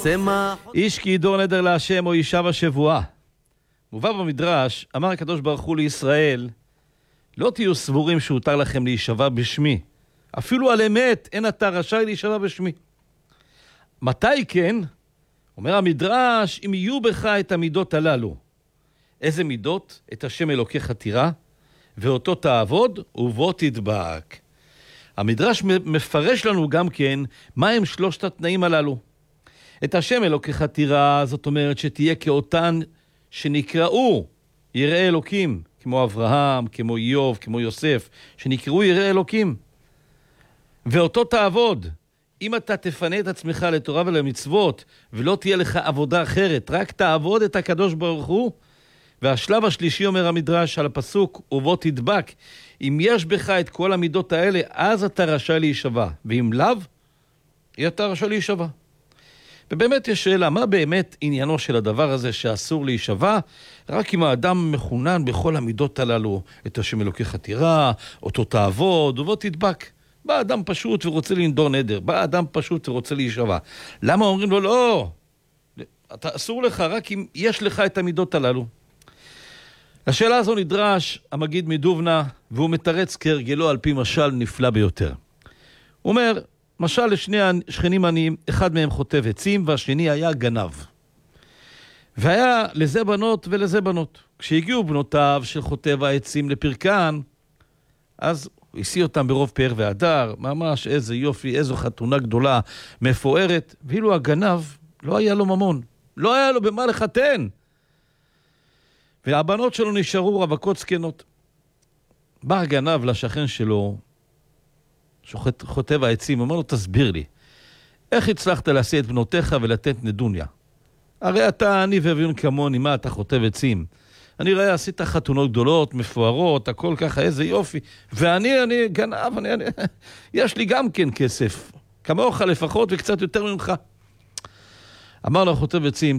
צמח איש כי ידור נדר להשם או אישה בשבועה. מובא במדרש, אמר הקדוש ברוך הוא לישראל, לא תהיו סבורים שהותר לכם להישבע בשמי. אפילו על אמת אין אתה רשאי להישבע בשמי. מתי כן? אומר המדרש, אם יהיו בך את המידות הללו. איזה מידות? את השם אלוקיך תירא, ואותו תעבוד ובו תדבק. המדרש מפרש לנו גם כן מה הם שלושת התנאים הללו. את השם אלוקיך תירא, זאת אומרת שתהיה כאותן שנקראו יראי אלוקים, כמו אברהם, כמו איוב, כמו יוסף, שנקראו יראי אלוקים. ואותו תעבוד. אם אתה תפנה את עצמך לתורה ולמצוות, ולא תהיה לך עבודה אחרת, רק תעבוד את הקדוש ברוך הוא. והשלב השלישי אומר המדרש על הפסוק, ובו תדבק. אם יש בך את כל המידות האלה, אז אתה רשאי להישבע. ואם לאו, אתה רשאי להישבע. ובאמת יש שאלה, מה באמת עניינו של הדבר הזה שאסור להישבע? רק אם האדם מחונן בכל המידות הללו, את השם אלוקיך תירא, אותו תעבוד, ובו תדבק. בא אדם פשוט ורוצה לנדור נדר, בא אדם פשוט ורוצה להישבע. למה אומרים לו, לא, אתה אסור לך רק אם יש לך את המידות הללו. לשאלה הזו נדרש המגיד מדובנה, והוא מתרץ כהרגלו על פי משל נפלא ביותר. הוא אומר, משל לשני שכנים עניים, אחד מהם חוטב עצים והשני היה גנב. והיה לזה בנות ולזה בנות. כשהגיעו בנותיו של חוטב העצים לפרקן, אז הוא השיא אותם ברוב פאר והדר, ממש איזה יופי, איזו חתונה גדולה, מפוארת, ואילו הגנב לא היה לו ממון, לא היה לו במה לחתן. והבנות שלו נשארו רווקות זקנות. בא הגנב לשכן שלו, שחוטב העצים, אומר לו, תסביר לי, איך הצלחת להשיא את בנותיך ולתת נדוניה? הרי אתה עני ואביון כמוני, מה אתה חוטב עצים? אני רואה, עשית חתונות גדולות, מפוארות, הכל ככה, איזה יופי. ואני גנב, יש לי גם כן כסף. כמוך לפחות וקצת יותר ממך. אמר לו חוטב עצים,